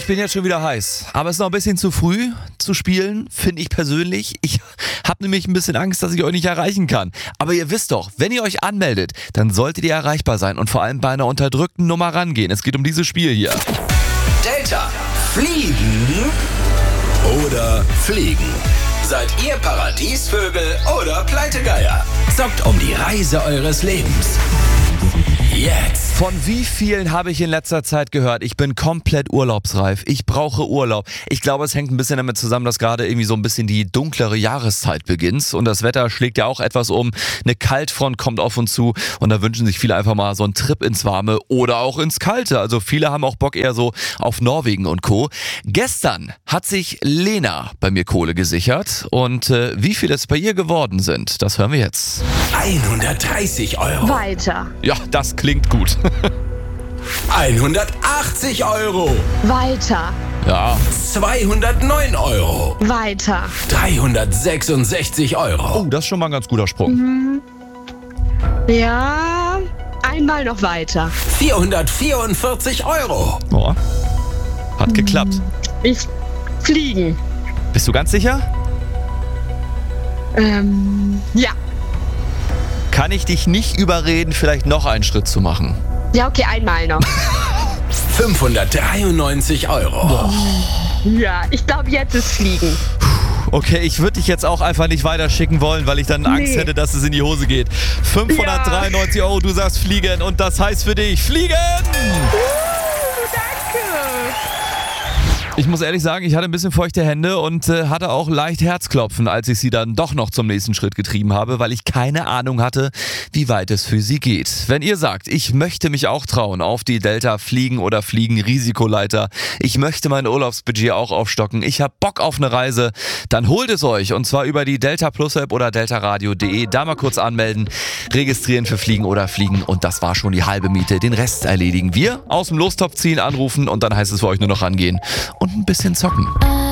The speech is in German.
Ich bin jetzt schon wieder heiß, aber es ist noch ein bisschen zu früh zu spielen, finde ich persönlich. Ich habe nämlich ein bisschen Angst, dass ich euch nicht erreichen kann. Aber ihr wisst doch, wenn ihr euch anmeldet, dann solltet ihr erreichbar sein und vor allem bei einer unterdrückten Nummer rangehen. Es geht um dieses Spiel hier. Delta fliegen oder fliegen? Seid ihr Paradiesvögel oder Pleitegeier? Zockt um die Reise eures Lebens. Jetzt. Von wie vielen habe ich in letzter Zeit gehört, ich bin komplett urlaubsreif, ich brauche Urlaub. Ich glaube, es hängt ein bisschen damit zusammen, dass gerade irgendwie so ein bisschen die dunklere Jahreszeit beginnt und das Wetter schlägt ja auch etwas um. Eine Kaltfront kommt auf uns zu und da wünschen sich viele einfach mal so einen Trip ins Warme oder auch ins Kalte. Also viele haben auch Bock eher so auf Norwegen und Co. Gestern hat sich Lena bei mir Kohle gesichert und wie viel es bei ihr geworden sind, das hören wir jetzt. 130 Euro. Weiter. Ja, das klingt gut. 180 Euro. Weiter. Ja. 209 Euro. Weiter. 366 Euro. Oh, das ist schon mal ein ganz guter Sprung. Ja, einmal noch weiter. 444 Euro. Oh. Hat geklappt. Ich fliegen. Bist du ganz sicher? Ja. Kann ich dich nicht überreden, vielleicht noch einen Schritt zu machen? Ja, okay, einmal noch. 593 Euro. Ja, ich glaube, jetzt ist fliegen. Okay, ich würde dich jetzt auch einfach nicht weiterschicken wollen, weil ich dann Angst hätte, dass es in die Hose geht. 593 Euro, du sagst fliegen und das heißt für dich fliegen! Danke. Ich muss ehrlich sagen, ich hatte ein bisschen feuchte Hände und hatte auch leicht Herzklopfen, als ich sie dann doch noch zum nächsten Schritt getrieben habe, weil ich keine Ahnung hatte, wie weit es für sie geht. Wenn ihr sagt, ich möchte mich auch trauen auf die Delta Fliegen oder Fliegen Risikoleiter, ich möchte mein Urlaubsbudget auch aufstocken, ich habe Bock auf eine Reise, dann holt es euch und zwar über die Delta Plus App oder deltaradio.de. Da mal kurz anmelden, registrieren für Fliegen oder Fliegen und das war schon die halbe Miete. Den Rest erledigen wir, aus dem Lostopf ziehen, anrufen und dann heißt es für euch nur noch rangehen und ein bisschen zocken.